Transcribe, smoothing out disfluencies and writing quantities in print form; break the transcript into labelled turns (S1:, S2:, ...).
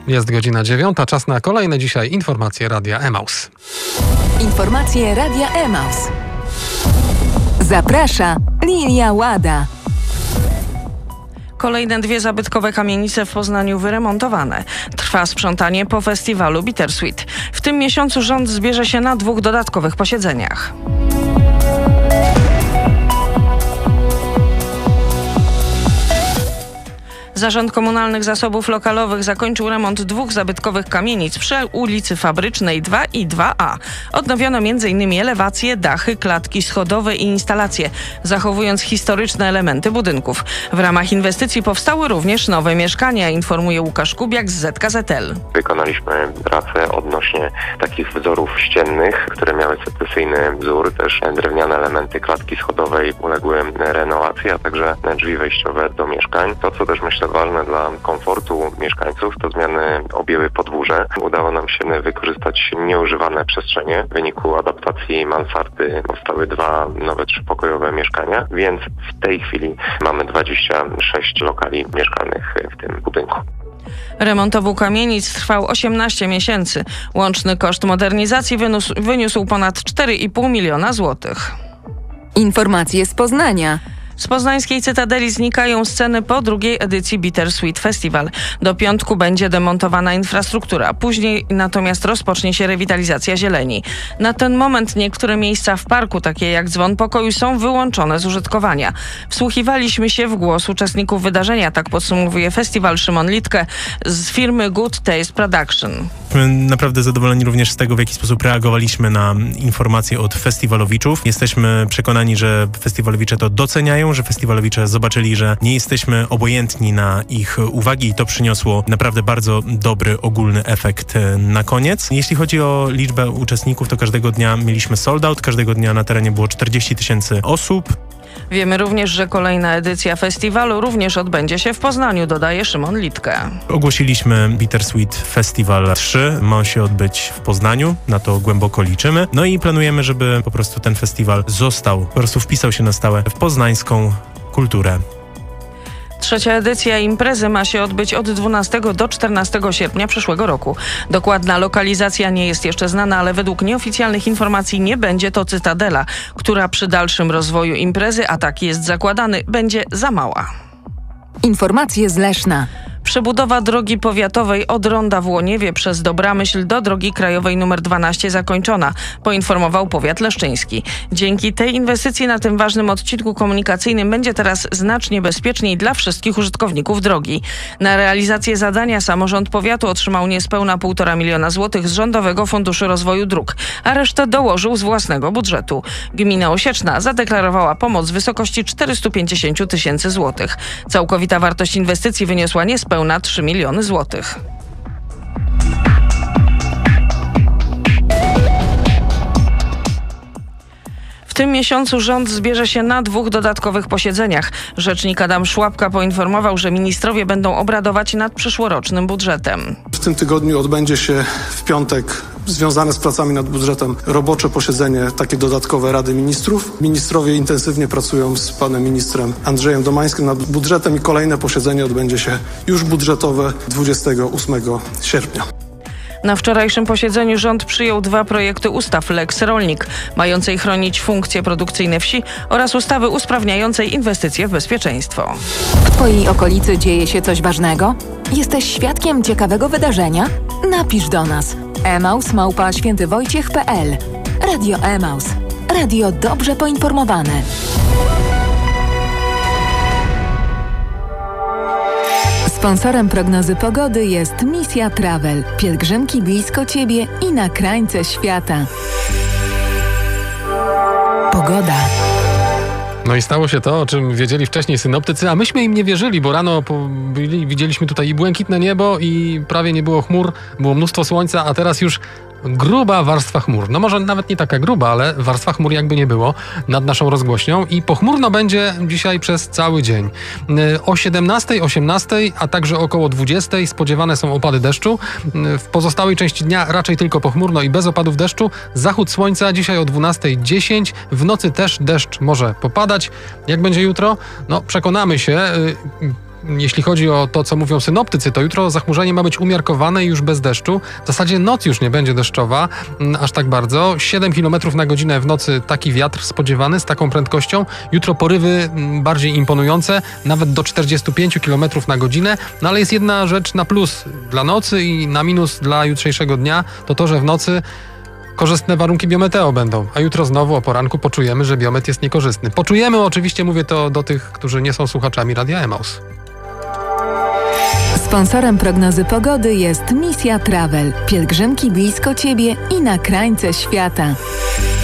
S1: Jest godzina 9, czas na kolejne dzisiaj informacje Radia Emaus.
S2: Informacje Radia Emaus. Zaprasza Lilia Łada.
S3: Kolejne 2 zabytkowe kamienice w Poznaniu wyremontowane. Trwa sprzątanie po festiwalu Bittersweet. W tym miesiącu rząd zbierze się na 2 dodatkowych posiedzeniach. Zarząd Komunalnych Zasobów Lokalowych zakończył remont 2 zabytkowych kamienic przy ulicy Fabrycznej 2 i 2A. Odnowiono m.in. elewacje, dachy, klatki schodowe i instalacje, zachowując historyczne elementy budynków. W ramach inwestycji powstały również nowe mieszkania, informuje Łukasz Kubiak z ZKZL.
S4: Wykonaliśmy pracę odnośnie takich wzorów ściennych, które miały secesyjny wzór. Też drewniane elementy klatki schodowej uległy renowacji, a także drzwi wejściowe do mieszkań. To, co też myślę ważne dla komfortu mieszkańców, to zmiany objęły podwórze. Udało nam się wykorzystać nieużywane przestrzenie. W wyniku adaptacji mansardy powstały 2 nowe 3-pokojowe mieszkania, więc w tej chwili mamy 26 lokali mieszkalnych w tym budynku.
S3: Remont obu kamienic trwał 18 miesięcy. Łączny koszt modernizacji wyniósł ponad 4,5 miliona złotych.
S2: Informacje z Poznania.
S3: Z poznańskiej Cytadeli znikają sceny po 2. edycji Bittersweet Festival. Do piątku będzie demontowana infrastruktura. Później natomiast rozpocznie się rewitalizacja zieleni. Na ten moment niektóre miejsca w parku, takie jak Dzwon Pokoju, są wyłączone z użytkowania. Wsłuchiwaliśmy się w głos uczestników wydarzenia, tak podsumowuje festiwal Szymon Litke z firmy Good Taste Production.
S5: Naprawdę zadowoleni również z tego, w jaki sposób reagowaliśmy na informacje od festiwalowiczów. Jesteśmy przekonani, że festiwalowicze to doceniają, że festiwalowicze zobaczyli, że nie jesteśmy obojętni na ich uwagi i to przyniosło naprawdę bardzo dobry ogólny efekt na koniec. Jeśli chodzi o liczbę uczestników, to każdego dnia mieliśmy sold out, każdego dnia na terenie było 40 000 osób.
S3: Wiemy również, że kolejna edycja festiwalu również odbędzie się w Poznaniu, dodaje Szymon Litke.
S5: Ogłosiliśmy Bittersweet Festival 3. Ma on się odbyć w Poznaniu, na to głęboko liczymy. No i planujemy, żeby po prostu ten festiwal wpisał się na stałe w poznańską kulturę.
S3: 3. edycja imprezy ma się odbyć od 12 do 14 sierpnia przyszłego roku. Dokładna lokalizacja nie jest jeszcze znana, ale według nieoficjalnych informacji nie będzie to Cytadela, która przy dalszym rozwoju imprezy, a tak jest zakładany, będzie za mała.
S2: Informacje z Leszna.
S3: Przebudowa drogi powiatowej od ronda w Łoniewie przez Dobramyśl do drogi krajowej nr 12 zakończona, poinformował powiat leszczyński. Dzięki tej inwestycji na tym ważnym odcinku komunikacyjnym będzie teraz znacznie bezpieczniej dla wszystkich użytkowników drogi. Na realizację zadania samorząd powiatu otrzymał niespełna 1,5 miliona złotych z Rządowego Funduszu Rozwoju Dróg, a resztę dołożył z własnego budżetu. Gmina Osieczna zadeklarowała pomoc w wysokości 450 000 złotych. Całkowita wartość inwestycji wyniosła niespełna 3 miliony złotych. W tym miesiącu rząd zbierze się na 2 dodatkowych posiedzeniach. Rzecznik Adam Szłapka poinformował, że ministrowie będą obradować nad przyszłorocznym budżetem.
S6: W tym tygodniu odbędzie się w piątek związane z pracami nad budżetem robocze posiedzenie, takie dodatkowe Rady Ministrów. Ministrowie intensywnie pracują z panem ministrem Andrzejem Domańskim nad budżetem i kolejne posiedzenie odbędzie się już budżetowe 28 sierpnia.
S3: Na wczorajszym posiedzeniu rząd przyjął 2 projekty ustaw Lex Rolnik, mającej chronić funkcje produkcyjne wsi, oraz ustawy usprawniającej inwestycje w bezpieczeństwo.
S2: W Twojej okolicy dzieje się coś ważnego? Jesteś świadkiem ciekawego wydarzenia? Napisz do nas. emaus@świętywojciech.pl. Radio Emaus. Radio dobrze poinformowane. Sponsorem prognozy pogody jest Misja Travel. Pielgrzymki blisko Ciebie i na krańce świata. Pogoda.
S1: No i stało się to, o czym wiedzieli wcześniej synoptycy, a myśmy im nie wierzyli, bo rano widzieliśmy tutaj i błękitne niebo, i prawie nie było chmur, było mnóstwo słońca, a teraz już gruba warstwa chmur. No może nawet nie taka gruba, ale warstwa chmur jakby nie było nad naszą rozgłośnią i pochmurno będzie dzisiaj przez cały dzień. O 17, 18, a także około 20 spodziewane są opady deszczu. W pozostałej części dnia raczej tylko pochmurno i bez opadów deszczu. Zachód słońca dzisiaj o 12:10. W nocy też deszcz może popadać. Jak będzie jutro? No przekonamy się. jeśli chodzi o to, co mówią synoptycy, to jutro zachmurzenie ma być umiarkowane i już bez deszczu. W zasadzie noc już nie będzie deszczowa aż tak bardzo. 7 km na godzinę w nocy taki wiatr spodziewany z taką prędkością. Jutro porywy bardziej imponujące, nawet do 45 km na godzinę. No ale jest jedna rzecz na plus dla nocy i na minus dla jutrzejszego dnia. To, że w nocy korzystne warunki biometeo będą, a jutro znowu o poranku poczujemy, że biomet jest niekorzystny. Poczujemy, oczywiście mówię to do tych, którzy nie są słuchaczami Radia Emaus.
S2: Sponsorem prognozy pogody jest Misja Travel. Pielgrzymki blisko Ciebie i na krańce świata.